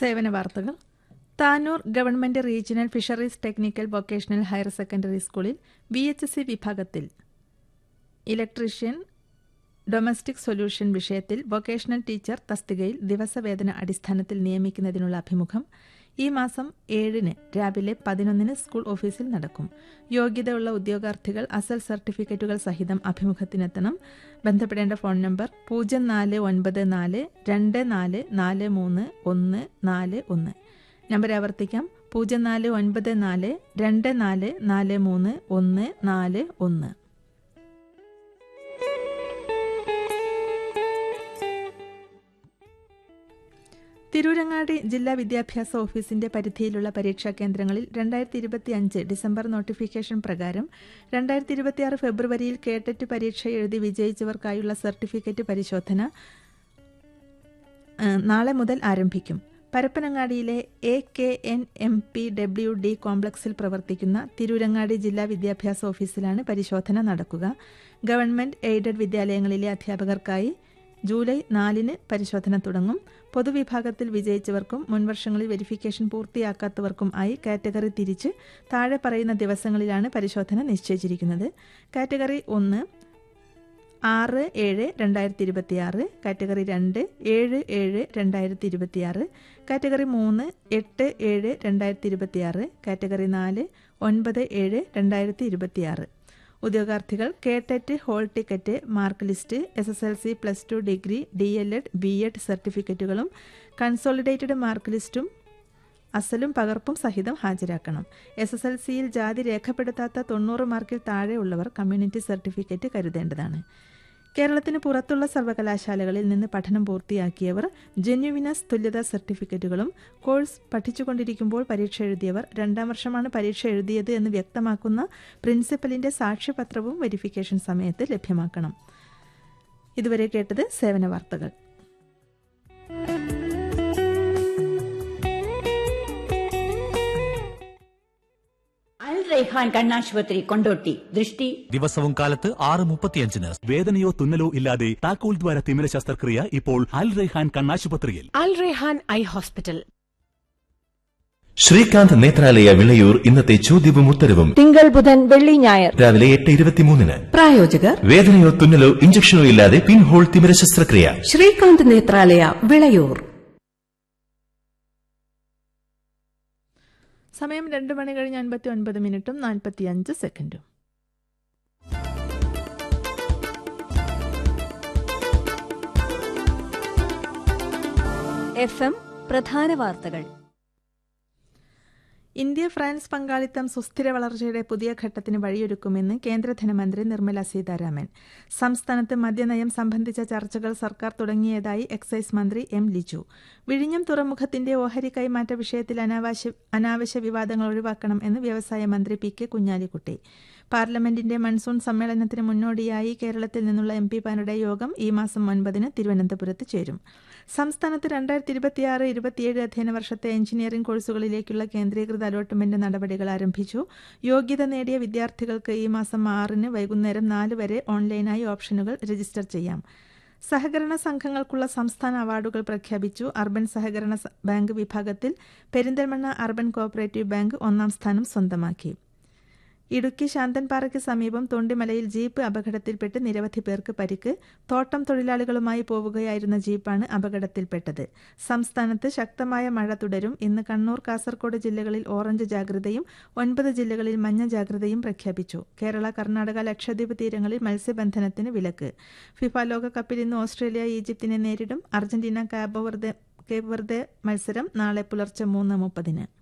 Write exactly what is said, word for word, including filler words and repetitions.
സേവന വാർത്തകൾ. Tanur government regional fisheries technical vocational higher secondary സ്കൂളിൽ വി എച്ച് എസ് സി വിഭാഗത്തിൽ ഇലക്ട്രീഷ്യൻ ഡൊമസ്റ്റിക് സൊല്യൂഷൻ വിഷയത്തിൽ വൊക്കേഷണൽ ടീച്ചർ തസ്തികയിൽ ദിവസവേതന അടിസ്ഥാനത്തിൽ നിയമിക്കുന്നതിനുള്ള അഭിമുഖം ഈ മാസം ഏഴിന് രാവിലെ പതിനൊന്നിന് സ്കൂൾ ഓഫീസിൽ നടക്കും. യോഗ്യതയുള്ള ഉദ്യോഗാർത്ഥികൾ അസൽ സർട്ടിഫിക്കറ്റുകൾ സഹിതം അഭിമുഖത്തിനെത്തണം. ബന്ധപ്പെടേണ്ട ഫോൺ നമ്പർ പൂജ്യം നാല് ഒൻപത് നാല് രണ്ട് നാല് നാല് മൂന്ന് ഒന്ന് നാല് ഒന്ന്. നമ്പർ ആവർത്തിക്കാം: പൂജ്യം നാല് ഒൻപത് നാല് രണ്ട് നാല് നാല് മൂന്ന് ഒന്ന് നാല് ഒന്ന്. തിരൂരങ്ങാടി ജില്ലാ വിദ്യാഭ്യാസ ഓഫീസിന്റെ പരിധിയിലുള്ള പരീക്ഷാ കേന്ദ്രങ്ങളിൽ രണ്ടായിരത്തി ഇരുപത്തി അഞ്ച് ഡിസംബർ നോട്ടിഫിക്കേഷൻ പ്രകാരം രണ്ടായിരത്തി ഇരുപത്തിയാറ് ഫെബ്രുവരിയിൽ കേട്ടറ്റ് പരീക്ഷ എഴുതി വിജയിച്ചവർക്കായുള്ള സർട്ടിഫിക്കറ്റ് പരിശോധന നാളെ മുതൽ ആരംഭിക്കും. പരപ്പനങ്ങാടിയിലെ A K N M P W D കോംപ്ലക്സിൽ പ്രവർത്തിക്കുന്ന തിരൂരങ്ങാടി ജില്ലാ വിദ്യാഭ്യാസ ഓഫീസിലാണ് പരിശോധന നടക്കുക. ഗവൺമെന്റ് എയ്ഡഡ് വിദ്യാലയങ്ങളിലെ അധ്യാപകർക്കായി ജൂലൈ നാലിന് പരിശോധന തുടങ്ങും. പൊതുവിഭാഗത്തിൽ വിജയിച്ചവർക്കും മുൻവർഷങ്ങളിൽ വെരിഫിക്കേഷൻ പൂർത്തിയാക്കാത്തവർക്കും ആയി കാറ്റഗറി തിരിച്ച് താഴെ പറയുന്ന ദിവസങ്ങളിലാണ് പരിശോധന നിശ്ചയിച്ചിരിക്കുന്നത്. കാറ്റഗറി ഒന്ന് ആറ് ഏഴ് രണ്ടായിരത്തി ഇരുപത്തിയാറ്, കാറ്റഗറി രണ്ട് ഏഴ് ഏഴ് രണ്ടായിരത്തി ഇരുപത്തിയാറ്, കാറ്റഗറി മൂന്ന് എട്ട് ഏഴ് രണ്ടായിരത്തി ഇരുപത്തിയാറ്, കാറ്റഗറി നാല് ഒൻപത് ഏഴ് രണ്ടായിരത്തി ഇരുപത്തിയാറ്. ഉദ്യോഗാർത്ഥികൾ കേട്ടറ്റ്, hall ticket, mark list, S S L C, plus two, degree, D L Ed, B Ed സർട്ടിഫിക്കറ്റുകളും കൺസോളിഡേറ്റഡ് മാർക്ക് ലിസ്റ്റും അസലും പകർപ്പും സഹിതം ഹാജരാക്കണം. എസ് എസ് എൽ സിയിൽ ജാതി രേഖപ്പെടുത്താത്ത തൊണ്ണൂറ് മാർക്കിൽ താഴെയുള്ളവർ കമ്മ്യൂണിറ്റി സർട്ടിഫിക്കറ്റ് കരുതേണ്ടതാണ്. കേരളത്തിന് പുറത്തുള്ള സർവകലാശാലകളിൽ നിന്ന് പഠനം പൂർത്തിയാക്കിയവർ ജെന്യുവിനസ് തുല്യതാ സർട്ടിഫിക്കറ്റുകളും, കോഴ്സ് പഠിച്ചുകൊണ്ടിരിക്കുമ്പോൾ പരീക്ഷ എഴുതിയവർ രണ്ടാം വർഷമാണ് പരീക്ഷ എഴുതിയത് എന്ന് വ്യക്തമാക്കുന്ന പ്രിൻസിപ്പലിന്റെ സാക്ഷ്യപത്രവും വെരിഫിക്കേഷൻ സമയത്ത് ലഭ്യമാക്കണം. ഇതുവരെ കേട്ടത് സേവന വാർത്തകൾ. റൈഹാൻ കണ്ണാശുപത്രി, കൊണ്ടോട്ടി. ദൃഷ്ടി ദിവസവും കാലത്ത് ആറ് മുപ്പത്തിയഞ്ചിന്. വേദനയോ തുന്നലോ ഇല്ലാതെ താക്കോൽ ദ്വാര തിമിര ശസ്ത്രക്രിയ ഇപ്പോൾ അൽ റൈഹാൻ കണ്ണാശുപത്രിയിൽ. അൽ റൈഹാൻ ഐ ഹോസ്പിറ്റൽ. ശ്രീകാന്ത് നേത്രാലയ വിളയൂർ ഇന്നത്തെ ചോദ്യവും ഉത്തരവും തിങ്കൾ ബുധൻ വെള്ളി ഞായർ രാവിലെ എട്ട് ഇരുപത്തിമൂന്നിന്. പ്രായോജകർ വേദനയോ തുന്നലോ ഇഞ്ചക്ഷനോ ഇല്ലാതെ പിൻഹോൾ തിമിര ശസ്ത്രക്രിയ ശ്രീകാന്ത് നേത്രാലയ വിളയൂർ. സമയം രണ്ട് മണി കഴിഞ്ഞ് അൻപത്തി ഒൻപത് മിനിറ്റും നാൽപ്പത്തിയഞ്ച് സെക്കൻഡും. എഫ് എം പ്രധാന വാർത്തകൾ. ഇന്ത്യ ഫ്രാൻസ് പങ്കാളിത്തം സുസ്ഥിര വളർച്ചയുടെ പുതിയ ഘട്ടത്തിന് വഴിയൊരുക്കുമെന്ന് കേന്ദ്ര ധനമന്ത്രി നിർമ്മല സീതാരാമൻ. സംസ്ഥാനത്ത് മദ്യനയം സംബന്ധിച്ച ചർച്ചകൾ സർക്കാർ തുടങ്ങിയതായി എക്സൈസ് മന്ത്രി എം ലിജു. വിഴിഞ്ഞം തുറമുഖത്തിന്റെ ഓഹരി കൈമാറ്റ വിഷയത്തിൽ അനാവശ്യ അനാവശ്യ വിവാദങ്ങൾ ഒഴിവാക്കണം എന്ന് വ്യവസായ മന്ത്രി പി കെ കുഞ്ഞാലിക്കുട്ടി. പാർലമെന്റിന്റെ മൺസൂൺ സമ്മേളനത്തിന് മുന്നോടിയായി കേരളത്തിൽ നിന്നുള്ള എം പിമാരുടെ യോഗം ഈ മാസം ഒൻപതിന് തിരുവനന്തപുരത്ത് ചേരും. സംസ്ഥാനത്ത് രണ്ടായിരത്തി ഇരുപത്തിയാറ് ഇരുപത്തിയേഴ് അധ്യയന വർഷത്തെ എഞ്ചിനീയറിംഗ് കോഴ്സുകളിലേക്കുള്ള കേന്ദ്രീകൃത അലോട്ട്മെന്റ് നടപടികൾ ആരംഭിച്ചു. യോഗ്യത നേടിയ വിദ്യാർത്ഥികൾക്ക് ഈ മാസം ആറിന് വൈകുന്നേരം നാല് വരെ ഓൺലൈനായി ഓപ്ഷനുകൾ രജിസ്റ്റർ ചെയ്യാം. സഹകരണ സംഘങ്ങൾക്കുള്ള സംസ്ഥാന അവാർഡുകൾ പ്രഖ്യാപിച്ചു. അർബൻ സഹകരണ ബാങ്ക് വിഭാഗത്തിൽ പെരിന്തൽമണ്ണ അർബൻ കോഓപ്പറേറ്റീവ് ബാങ്ക് ഒന്നാം സ്ഥാനം സ്വന്തമാക്കി. ഇടുക്കി ശാന്തൻപാറയ്ക്ക് സമീപം തൊണ്ടിമലയിൽ ജീപ്പ് അപകടത്തിൽപ്പെട്ട് നിരവധി പേർക്ക് പരിക്ക്. തോട്ടം തൊഴിലാളികളുമായി പോവുകയായിരുന്ന ജീപ്പാണ് അപകടത്തിൽപ്പെട്ടത്. സംസ്ഥാനത്ത് ശക്തമായ മഴ തുടരും. ഇന്ന് കണ്ണൂർ, കാസർഗോഡ് ജില്ലകളിൽ ഓറഞ്ച് ജാഗ്രതയും ഒൻപത് ജില്ലകളിൽ മഞ്ഞ ജാഗ്രതയും പ്രഖ്യാപിച്ചു. കേരള, കർണാടക, ലക്ഷദ്വീപ് തീരങ്ങളിൽ മത്സ്യബന്ധനത്തിന് വിലക്ക്. ഫിഫ ലോകകപ്പിൽ ഇന്ന് ഓസ്ട്രേലിയ ഈജിപ്തിനെ നേരിടും. അർജന്റീന കേപ്പ് വെർദെ മത്സരം നാളെ പുലർച്ചെ മൂന്ന് മുപ്പതിന്.